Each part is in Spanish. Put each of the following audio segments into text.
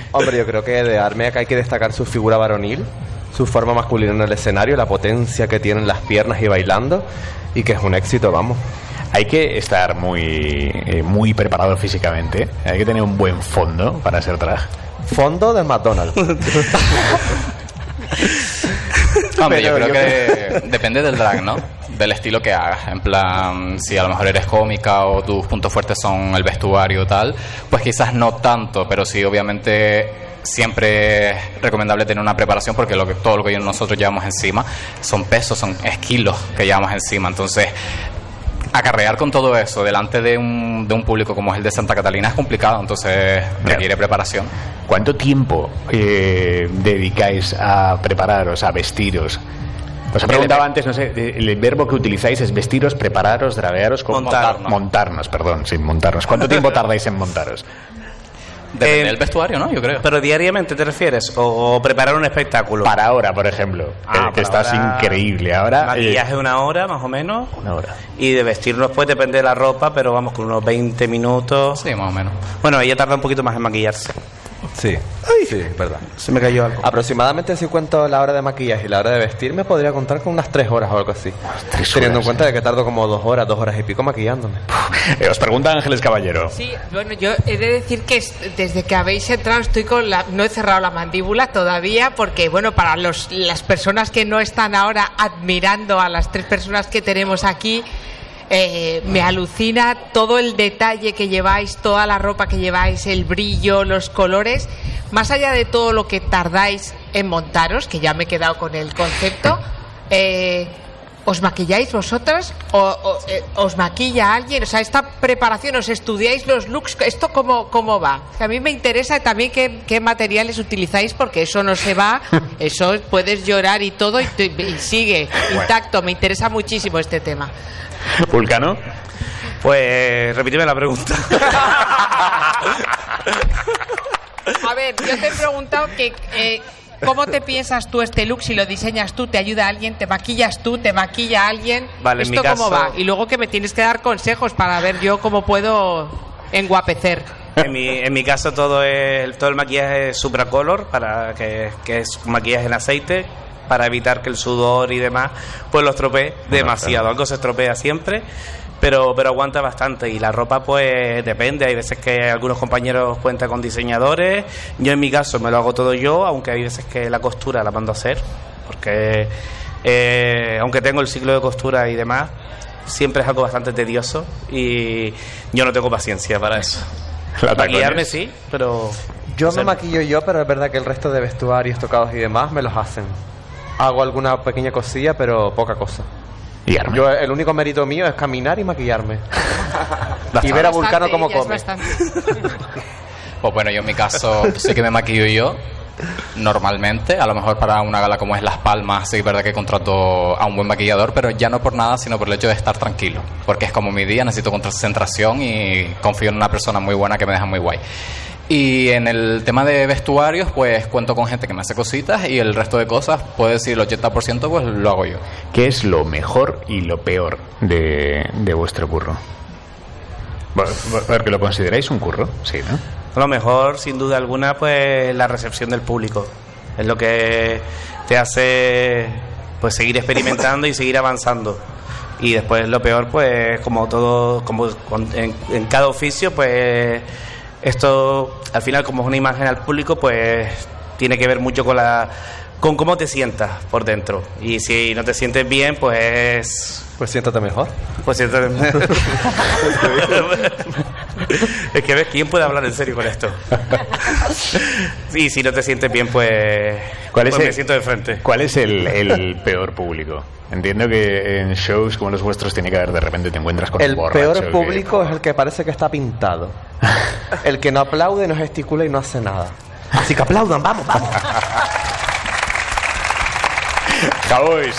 Hombre, yo creo que de Armeak hay que destacar su figura varonil, su forma masculina en el escenario, la potencia que tienen las piernas y bailando, y que es un éxito, vamos. Hay que estar muy preparado físicamente. Hay que tener un buen fondo para ser drag. Fondo de McDonald's. Hombre, yo creo que depende del drag, ¿no? Del estilo que hagas. En plan, si a lo mejor eres cómica o tus puntos fuertes son el vestuario o tal, pues quizás no tanto, pero sí, obviamente siempre es recomendable tener una preparación, porque todo lo que nosotros llevamos encima son pesos, son kilos que llevamos encima. Entonces, acarrear con todo eso delante de un público como es el de Santa Catalina es complicado, entonces requiere preparación. ¿Cuánto tiempo dedicáis a prepararos, a vestiros? Os he preguntado antes, no sé, el verbo que utilizáis es vestiros, prepararos, draguearos, montarnos. ¿Cuánto tiempo tardáis en montaros? Depende del vestuario, ¿no? Yo creo. ¿Pero diariamente te refieres? ¿O preparar un espectáculo? Para ahora, por ejemplo. Que estás increíble. Ahora, maquillaje una hora, más o menos. Una hora. Y de vestirnos, pues depende de la ropa, pero vamos con unos 20 minutos. Sí, más o menos. Bueno, ella tarda un poquito más en maquillarse. Sí, sí, verdad. Se me cayó algo. Aproximadamente, si cuento la hora de maquillaje y la hora de vestir, me podría contar con unas 3 horas o algo así. Teniendo en cuenta de que tardo como 2 horas y pico maquillándome. Os pregunta Ángeles Caballero. Sí, bueno, yo he de decir que desde que habéis entrado estoy no he cerrado la mandíbula todavía, porque bueno, para las personas que no están ahora admirando a las 3 personas que tenemos aquí, me alucina todo el detalle que lleváis, toda la ropa que lleváis, el brillo, los colores, más allá de todo lo que tardáis en montaros, que ya me he quedado con el concepto. ¿Os maquilláis vosotras o os maquilla alguien? O sea, esta preparación, ¿os estudiáis los looks? ¿Esto cómo va? A mí me interesa también qué materiales utilizáis, porque eso no se va, eso puedes llorar y todo y sigue intacto. Me interesa muchísimo este tema. ¿Vulcano? Pues repíteme la pregunta. A ver, yo te he preguntado que ¿cómo te piensas tú este look? Si lo diseñas tú, ¿te ayuda alguien? ¿Te maquillas tú? ¿Te maquilla alguien? Vale, ¿esto cómo va? Y luego que me tienes que dar consejos para ver yo cómo puedo enguapecer. En mi caso todo el maquillaje es Supracolor, que es maquillaje en aceite, para evitar que el sudor y demás pues lo estropee demasiado. Algo se estropea siempre, pero aguanta bastante. Y la ropa pues depende, hay veces que algunos compañeros cuentan con diseñadores, yo en mi caso me lo hago todo yo, aunque hay veces que la costura la mando a hacer, porque aunque tengo el ciclo de costura y demás, siempre es algo bastante tedioso y yo no tengo paciencia para eso. Maquillarme sí, pero yo me maquillo yo, pero es verdad que el resto de vestuarios, tocados y demás me los hacen. Hago alguna pequeña cosilla, pero poca cosa. Yo, el único mérito mío es caminar y maquillarme. Y ver a Vulcano cómo come. Pues bueno, yo en mi caso sí que me maquillo yo normalmente. A lo mejor para una gala como es Las Palmas, sí es verdad que contrato a un buen maquillador, pero ya no por nada, sino por el hecho de estar tranquilo, porque es como mi día, necesito concentración y confío en una persona muy buena que me deja muy guay. Y en el tema de vestuarios, pues cuento con gente que me hace cositas, y el resto de cosas, puedo decir el 80%, pues lo hago yo. ¿Qué es lo mejor y lo peor de vuestro curro? Porque lo consideráis un curro, sí, ¿no? Lo mejor, sin duda alguna, pues la recepción del público. Es lo que te hace pues seguir experimentando y seguir avanzando. Y después lo peor, pues como todo, como en cada oficio, pues esto al final, como es una imagen al público, pues tiene que ver mucho con cómo te sientas por dentro. Y si no te sientes bien, pues siéntate mejor. Pues siéntate mejor. Es que ves, ¿quién puede hablar en serio con esto? Y si no te sientes bien, pues me siento de frente. ¿Cuál es el peor público? Entiendo que en shows como los vuestros tiene que haber, de repente te encuentras con un borracho. El peor público es el que parece que está pintado. El que no aplaude, no gesticula y no hace nada. Así que aplaudan, vamos. Cowboys.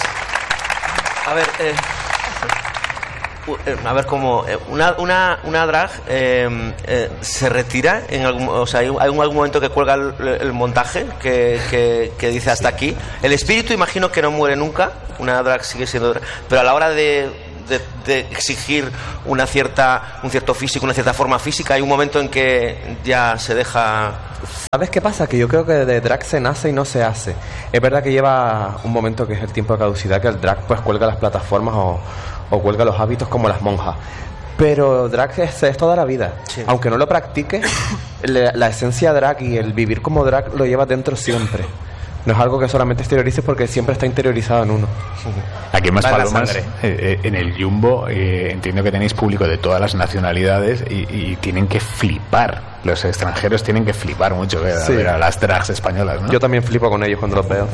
A ver cómo una drag se retira en algún, o sea, hay algún momento que cuelga el montaje que dice hasta aquí. El espíritu imagino que no muere nunca, una drag sigue siendo drag, pero a la hora de de exigir un cierto físico, una cierta forma física? Hay un momento en que ya se deja... ¿Sabes qué pasa? Que yo creo que de drag se nace y no se hace. Es verdad que lleva un momento que es el tiempo de caducidad, que el drag pues cuelga las plataformas o cuelga los hábitos como las monjas. Pero drag es toda la vida. Sí. Aunque no lo practique, la esencia drag y el vivir como drag lo lleva dentro siempre. No es algo que solamente exteriorices porque siempre está interiorizado en uno. Aquí en Maspalomas, en el Jumbo, entiendo que tenéis público de todas las nacionalidades y tienen que flipar. Los extranjeros tienen que flipar mucho a ver a las drags españolas, ¿no? Yo también flipo con ellos cuando los veo.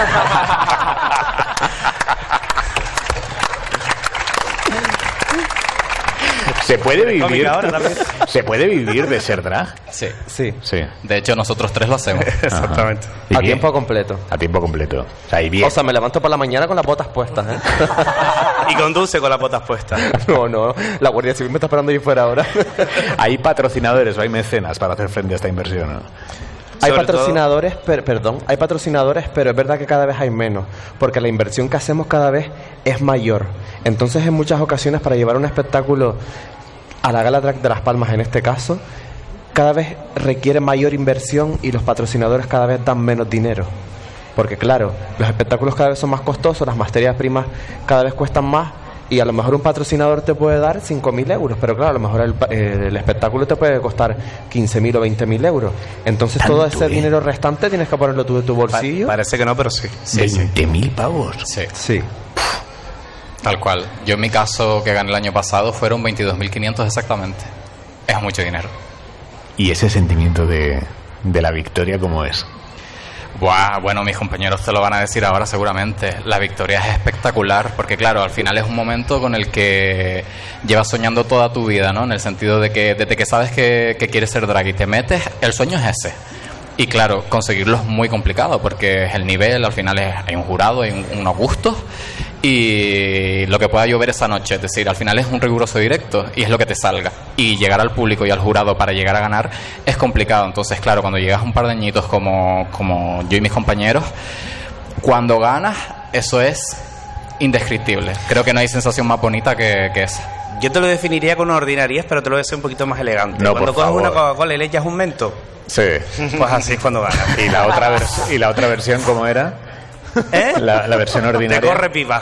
¿Se puede vivir de ser drag? Sí. Sí. De hecho, nosotros 3 lo hacemos. Exactamente. A tiempo completo. A tiempo completo. O sea, y bien. O sea, me levanto por la mañana con las botas puestas, ¿eh? Y conduce con las botas puestas. No. La Guardia Civil me está esperando ahí fuera ahora. ¿Hay patrocinadores o hay mecenas para hacer frente a esta inversión, ¿no? Hay patrocinadores, hay patrocinadores, pero es verdad que cada vez hay menos, porque la inversión que hacemos cada vez es mayor. Entonces, en muchas ocasiones, para llevar un espectáculo a la Gala Drag de Las Palmas, en este caso, cada vez requiere mayor inversión y los patrocinadores cada vez dan menos dinero. Porque claro, los espectáculos cada vez son más costosos, las materias primas cada vez cuestan más, y a lo mejor un patrocinador te puede dar 5.000 euros, pero claro, a lo mejor el espectáculo te puede costar 15.000 o 20.000 euros. Entonces todo ese dinero restante tienes que ponerlo tú de tu bolsillo. Parece que no, pero sí. 20.000 pavos. Sí. Tal cual. Yo en mi caso, que gané el año pasado, fueron 22.500 exactamente. Es mucho dinero. ¿Y ese sentimiento de la victoria cómo es? Buah, bueno, mis compañeros te lo van a decir ahora seguramente. La victoria es espectacular porque, claro, al final es un momento con el que llevas soñando toda tu vida, ¿no? En el sentido de que desde que sabes que quieres ser drag y te metes, el sueño es ese. Y claro, conseguirlo es muy complicado porque el nivel, al final hay un jurado, hay unos gustos y lo que pueda llover esa noche, es decir, al final es un riguroso directo y es lo que te salga. Y llegar al público y al jurado para llegar a ganar es complicado. Entonces, claro, cuando llegas a un par de añitos como yo y mis compañeros, cuando ganas, eso es indescriptible. Creo que no hay sensación más bonita que esa. Yo te lo definiría con una ordinariedad, pero te lo voy a hacer un poquito más elegante. No, cuando coges una Coca-Cola y le echas un mento, sí, pues así es cuando ganas. ¿Y la otra versión cómo era? La versión ordinaria. Te corre pipa.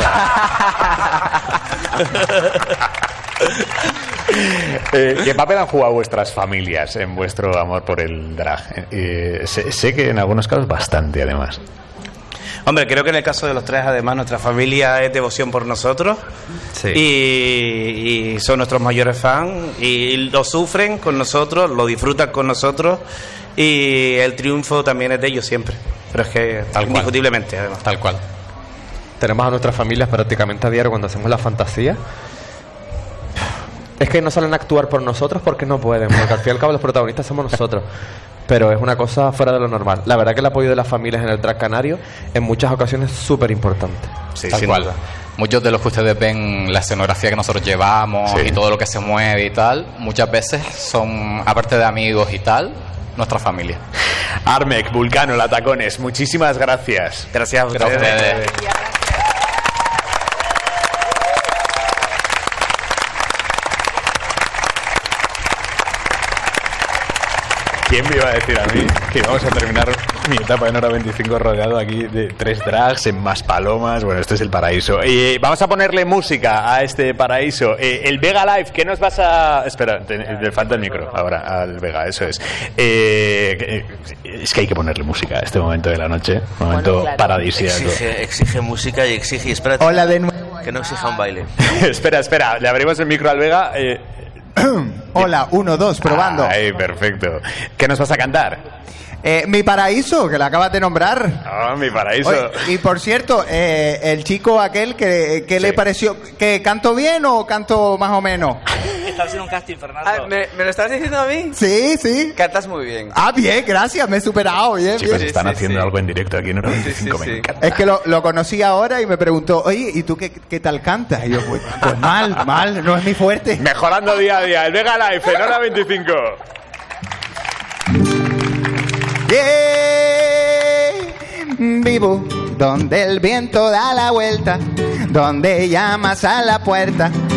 ¿Qué papel han jugado vuestras familias en vuestro amor por el drag? Sé que en algunos casos bastante, además. Hombre, creo que en el caso de los 3, además, nuestra familia es devoción por nosotros. Sí. Y son nuestros mayores fans y lo sufren con nosotros, lo disfrutan con nosotros y el triunfo también es de ellos siempre. Pero es que indiscutiblemente, además. Tal cual. Tenemos a nuestras familias prácticamente a diario cuando hacemos la fantasía. Es que no salen a actuar por nosotros porque no pueden, porque al fin y al cabo los protagonistas somos nosotros. Pero es una cosa fuera de lo normal. La verdad que el apoyo de las familias en el drag canario en muchas ocasiones es súper importante. Sí, tal cual. Muchos de los que ustedes ven, la escenografía que nosotros llevamos y todo lo que se mueve y tal, muchas veces son, aparte de amigos y tal, nuestra familia. Armek, Vulcano, Latacones, muchísimas gracias. Gracias a ustedes. ¿Quién me iba a decir a mí que íbamos a terminar mi etapa en Hora 25 rodeado aquí de 3 drags en Maspalomas? Bueno, este es el paraíso. Vamos a ponerle música a este paraíso. El Vega Live, ¿qué nos vas a...? Espera, le falta el micro ahora al Vega, eso es. Es que hay que ponerle música a este momento de la noche. Un momento paradisíaco. Exige música y exige... Espérate. Hola de nuevo. Que no exija un baile. Espera, le abrimos el micro al Vega. Hola, 1, 2, probando. Ay, perfecto. ¿Qué nos vas a cantar? Mi paraíso, que la acabas de nombrar. Ah, mi paraíso. Oye, y por cierto, el chico aquel, ¿qué le pareció? ¿Que canto bien o canto más o menos? Estás haciendo un casting, Fernando. ¿Me lo estás diciendo a mí? Sí. Cantas muy bien. Ah, bien, gracias, me he superado. Bien, Chicos, bien. están haciendo algo en directo aquí en Hora 25, me encanta. Es que lo conocí ahora y me preguntó, oye, ¿y tú qué tal cantas? Y yo, pues mal, no es mi fuerte. Mejorando día a día. El Vega Live en Hora 25. Vivo donde el viento da la vuelta, donde llamas a la puerta